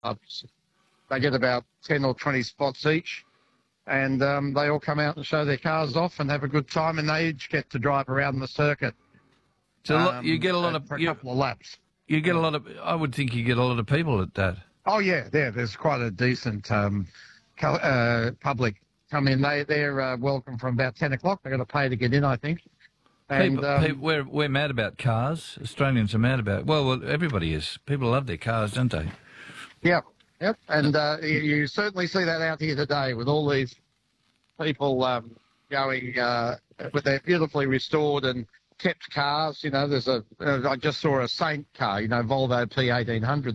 They get about 10 or 20 spots each, and they all come out and show their cars off and have a good time, and they each get to drive around the circuit. So you get a lot of... For a couple of laps. You get a lot of... I would think you get a lot of people at that. Oh, yeah, there's quite a decent public come in. They're welcome from about 10 o'clock. They've got to pay to get in, I think. And, we're mad about cars. Australians are mad about... Well, everybody is. People love their cars, don't they? Yep. And you certainly see that out here today with all these people going with their beautifully restored and kept cars. You know, there's I just saw a Saint car, Volvo P1800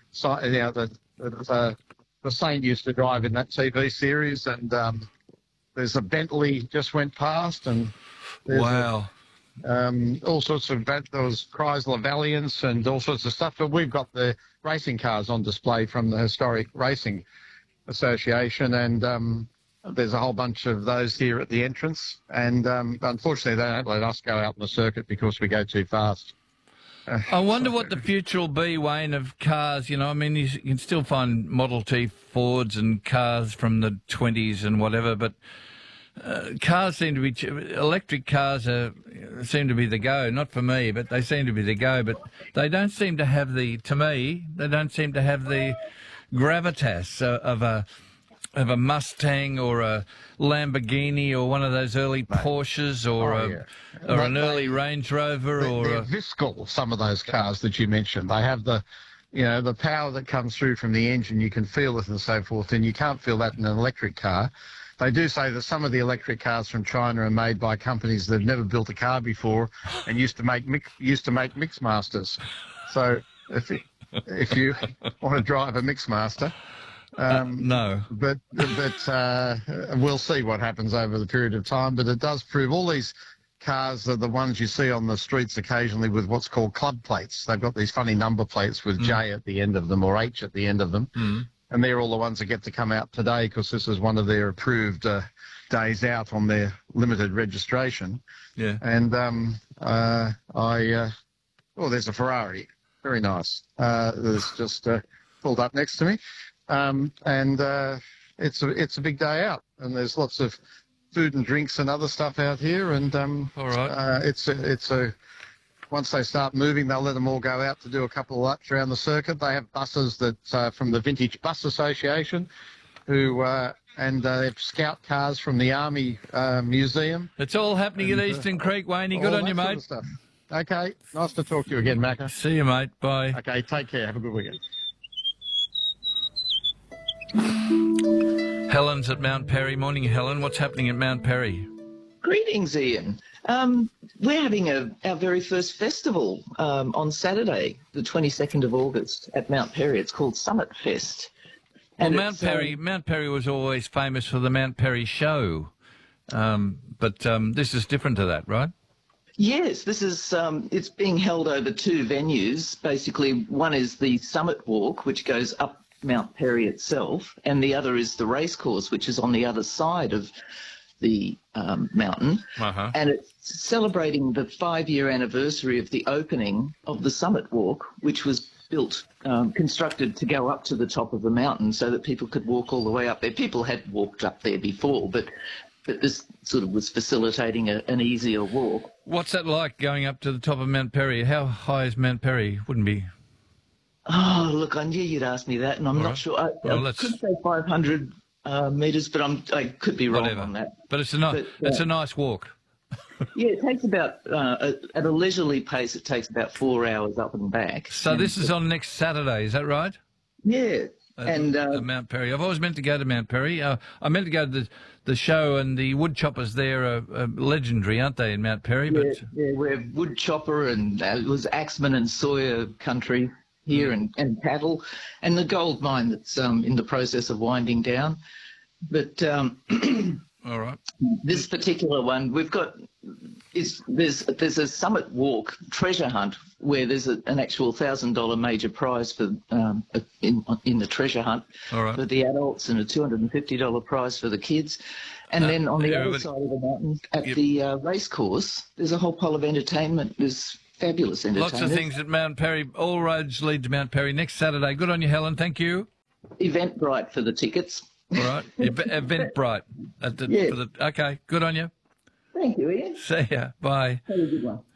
that the Saint used to drive in that TV series, and there's a Bentley just went past, and wow. All sorts of, there was Chrysler Valiants and all sorts of stuff, but we've got the racing cars on display from the Historic Racing Association, and there's a whole bunch of those here at the entrance, and unfortunately they don't let us go out on the circuit because we go too fast. I wonder what the future will be, Wayne, of cars. I mean, you can still find Model T Fords and cars from the 20s and whatever, but cars seem to be... Electric cars seem to be the go. Not for me, but they seem to be the go. But they don't seem to have they don't seem to have the gravitas of a Mustang or a Lamborghini or one of those early Porsches or an early Range Rover. They're visceral, some of those cars that you mentioned. They have the power that comes through from the engine. You can feel it and so forth, and you can't feel that in an electric car. They do say that some of the electric cars from China are made by companies that have never built a car before and used to make Mixmasters. So if you want to drive a Mixmaster, no. But we'll see what happens over the period of time. But it does prove all these cars are the ones you see on the streets occasionally with what's called club plates. They've got these funny number plates with J at the end of them or H at the end of them. Mm. And they're all the ones that get to come out today because this is one of their approved days out on their limited registration. Yeah. And there's a Ferrari. Very nice. There's just pulled up next to me. It's a big day out, and there's lots of food and drinks and other stuff out here. And all right. Once they start moving, they'll let them all go out to do a couple of laps around the circuit. They have buses that from the Vintage Bus Association, and they have scout cars from the Army Museum. It's all happening at Eastern Creek, Wayne. Good on you, mate. Sort of stuff. Okay, nice to talk to you again, Macca. See you, mate. Bye. Okay, take care. Have a good weekend. Helen's at Mount Perry. Morning, Helen. What's happening at Mount Perry? Greetings, Ian. We're having our very first festival on Saturday, the 22nd of August, at Mount Perry. It's called Summit Fest. And Mount Perry was always famous for the Mount Perry Show, but this is different to that, right? Yes, this is. It's being held over two venues. Basically, one is the Summit Walk, which goes up Mount Perry itself, and the other is the racecourse, which is on the other side of the mountain, and it's celebrating the 5-year anniversary of the opening of the Summit Walk, which was built, constructed to go up to the top of the mountain so that people could walk all the way up there. People had walked up there before, but this sort of was facilitating an easier walk. What's that like, going up to the top of Mount Perry? How high is Mount Perry? Wouldn't be... Oh, look, I knew you'd ask me that, and I'm not sure. I could say 500 metres, but I could be wrong on that. But it's a nice walk. Yeah, it takes about, at a leisurely pace, it takes about 4 hours up and back. So this is on next Saturday, is that right? Yeah. Mount Perry. I've always meant to go to Mount Perry. I meant to go to the show, and the wood choppers there are legendary, aren't they, in Mount Perry? Yeah, we're wood chopper, and it was Axeman and Sawyer country here, and cattle, and the gold mine that's in the process of winding down. But all right, this particular one we've got there's a Summit Walk treasure hunt where there's an actual $1,000 major prize for in the treasure hunt for the adults, and a $250 prize for the kids. And then on the other side of the mountain at the race course, there's a whole pile of entertainment. There's fabulous entertainers. Lots of things at Mount Perry. All roads lead to Mount Perry next Saturday. Good on you, Helen. Thank you. Eventbrite for the tickets. All right. Eventbrite. Yeah. Okay. Good on you. Thank you, Ian. See ya. Bye. Have a good one.